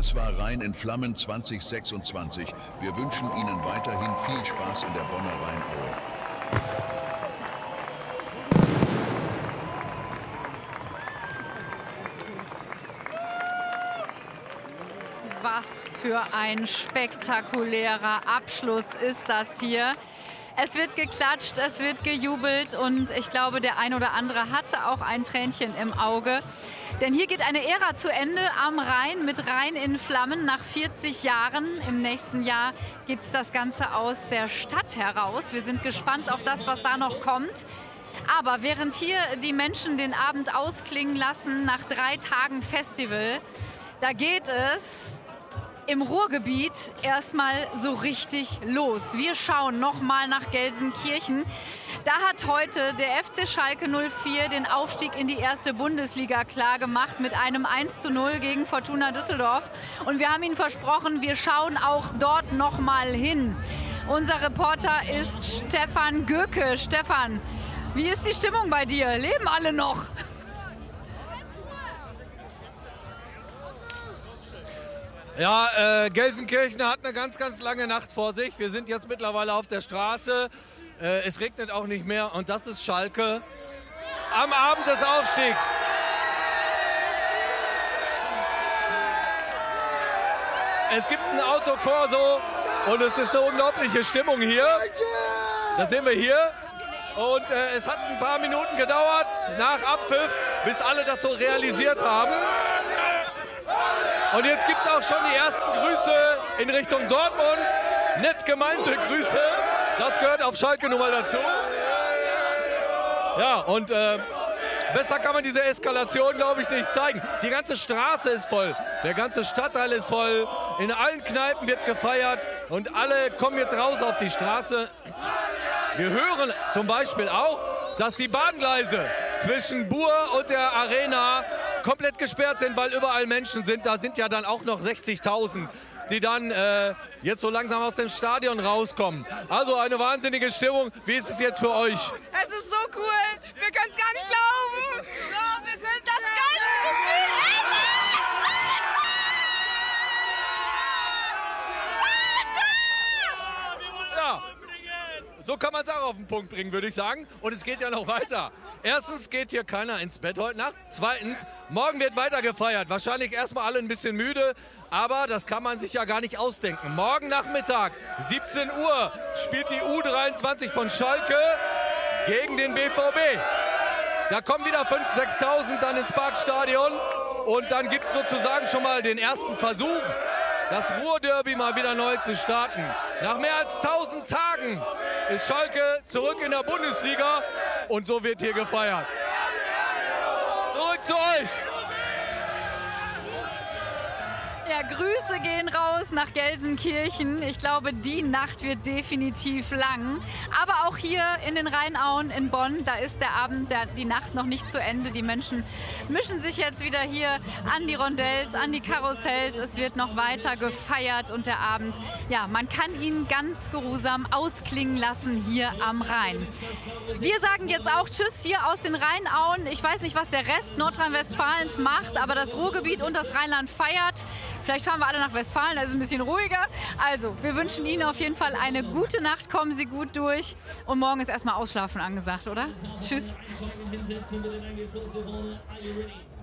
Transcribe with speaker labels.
Speaker 1: Das war Rhein in Flammen 2026. Wir wünschen Ihnen weiterhin viel Spaß in der Bonner Rheinaue.
Speaker 2: Was für ein spektakulärer Abschluss ist das hier. Es wird geklatscht, es wird gejubelt und ich glaube, der ein oder andere hatte auch ein Tränchen im Auge. Denn hier geht eine Ära zu Ende am Rhein mit Rhein in Flammen nach 40 Jahren. Im nächsten Jahr gibt es das Ganze aus der Stadt heraus. Wir sind gespannt auf das, was da noch kommt. Aber während hier die Menschen den Abend ausklingen lassen nach 3 Tagen Festival, da geht es im Ruhrgebiet erstmal so richtig los. Wir schauen nochmal nach Gelsenkirchen. Da hat heute der FC Schalke 04 den Aufstieg in die erste Bundesliga klargemacht mit einem 1:0 gegen Fortuna Düsseldorf. Und wir haben Ihnen versprochen, wir schauen auch dort nochmal hin. Unser Reporter ist Stefan Göke. Stefan, wie ist die Stimmung bei dir? Leben alle noch?
Speaker 3: Ja, Gelsenkirchen hat eine ganz, ganz lange Nacht vor sich. Wir sind jetzt mittlerweile auf der Straße. Es regnet auch nicht mehr und das ist Schalke am Abend des Aufstiegs. Es gibt ein Autokorso und es ist eine unglaubliche Stimmung hier. Das sehen wir hier. Und es hat ein paar Minuten gedauert nach Abpfiff, bis alle das so realisiert haben. Und jetzt gibt es auch schon die ersten Grüße in Richtung Dortmund. Nett gemeinte Grüße. Das gehört auf Schalke nun mal dazu. Ja, und besser kann man diese Eskalation, glaube ich, nicht zeigen. Die ganze Straße ist voll. Der ganze Stadtteil ist voll. In allen Kneipen wird gefeiert. Und alle kommen jetzt raus auf die Straße. Wir hören zum Beispiel auch, dass die Bahngleise zwischen Bur und der Arena komplett gesperrt sind, weil überall Menschen sind. Da sind ja dann auch noch 60.000, die dann jetzt so langsam aus dem Stadion rauskommen. Also eine wahnsinnige Stimmung. Wie ist es jetzt für euch?
Speaker 4: Es ist so cool. Wir können es gar nicht glauben. Ja, wir können das ganze Gefühl
Speaker 3: Ja, so kann man es auch auf den Punkt bringen, würde ich sagen. Und es geht ja noch weiter. Erstens geht hier keiner ins Bett heute Nacht. Zweitens, morgen wird weiter gefeiert. Wahrscheinlich erstmal alle ein bisschen müde, aber das kann man sich ja gar nicht ausdenken. Morgen Nachmittag, 17 Uhr, spielt die U23 von Schalke gegen den BVB. Da kommen wieder 5.000, 6.000 dann ins Parkstadion und dann gibt es sozusagen schon mal den ersten Versuch, das Ruhrderby mal wieder neu zu starten. Nach mehr als 1000 Tagen ist Schalke zurück in der Bundesliga und so wird hier gefeiert. Zurück zu euch!
Speaker 2: Ja, Grüße gehen raus nach Gelsenkirchen. Ich glaube, die Nacht wird definitiv lang. Aber auch hier in den Rheinauen in Bonn, da ist der Abend, die Nacht noch nicht zu Ende. Die Menschen mischen sich jetzt wieder hier an die Rondells, an die Karussells. Es wird noch weiter gefeiert und der Abend, ja, man kann ihn ganz geruhsam ausklingen lassen hier am Rhein. Wir sagen jetzt auch Tschüss hier aus den Rheinauen. Ich weiß nicht, was der Rest Nordrhein-Westfalens macht, aber das Ruhrgebiet und das Rheinland feiert. Vielleicht fahren wir alle nach Westfalen, da ist es ein bisschen ruhiger. Also, wir wünschen Ihnen auf jeden Fall eine gute Nacht, kommen Sie gut durch. Und morgen ist erstmal Ausschlafen angesagt, oder? Tschüss.